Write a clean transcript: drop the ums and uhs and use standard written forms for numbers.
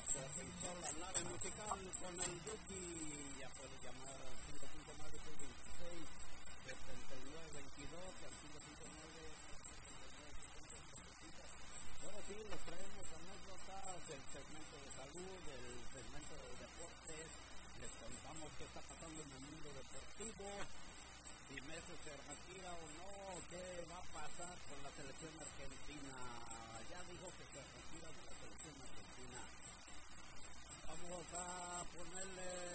Comenzó la nave musical con el Duki. Ya puedes llamar al 559-626 7922, al 559. Ahora sí, les traemos anécdotas del segmento de salud, del segmento de deportes. Les contamos qué está pasando en el mundo deportivo, si Messi se retira o no, qué va a pasar con la selección argentina. Ya dijo que se retira de la selección argentina. Vamos a ponerle